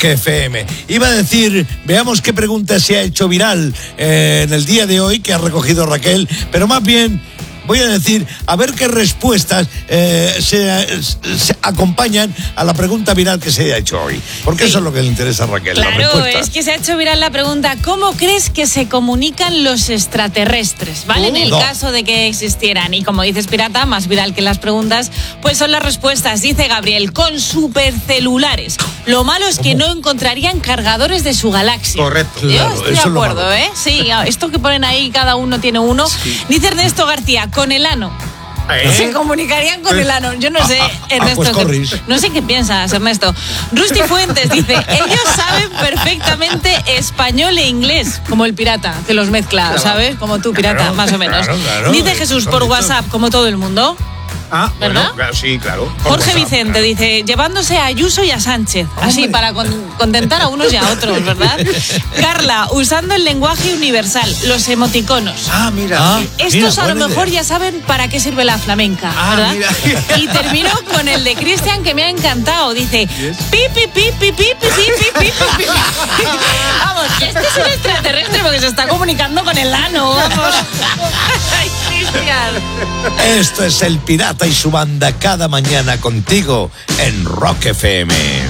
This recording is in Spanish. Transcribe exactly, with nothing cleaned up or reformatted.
F M. Iba a decir, veamos qué pregunta se ha hecho viral eh, en el día de hoy, que ha recogido Raquel, pero más bien voy a decir, a ver qué respuestas eh, se, se acompañan a la pregunta viral que se ha hecho hoy. Porque sí, eso es lo que le interesa a Raquel. Claro, es que se ha hecho viral la pregunta, ¿cómo crees que se comunican los extraterrestres? ¿Vale? Uh, en el no. caso de que existieran. Y como dices, Pirata, más viral que las preguntas, pues son las respuestas. Dice Gabriel, con supercelulares. Lo malo es que ¿Cómo? no encontrarían cargadores de su galaxia. Correcto. Yo Claro, estoy eso de acuerdo, es ¿eh? Sí, esto que ponen ahí, cada uno tiene uno. Sí. Dice Ernesto García, con el ano. ¿Eh? Se comunicarían con el ano. Yo no sé, Ernesto. Ah, pues no sé qué piensas, Ernesto. Rusty Fuentes dice, ellos saben perfectamente español e inglés, como el Pirata, que los mezcla, claro. ¿sabes? Como tú, Pirata, claro, más o menos. Claro, claro. Dice Jesús por WhatsApp, como todo el mundo. Ah, ¿verdad? Bueno, sí, claro. Jorge WhatsApp, Vicente claro. dice, llevándose a Ayuso y a Sánchez, ¡Hombre! así para con, contentar a unos y a otros, ¿verdad? Carla, usando el lenguaje universal, los emoticonos. Ah, mira. Ah, Estos mira, a lo mejor idea. ya saben para qué sirve la flamenca, ah, ¿verdad? Mira. Y termino con el de Cristian, que me ha encantado. Dice, yes. pi, pi, pi, pi, pi, pi, pi, pi, pi. Vamos, este es un extraterrestre porque se está comunicando con el ano, vamos. Ay, Cristian. Esto es el Pirata y su banda cada mañana contigo en Rock F M.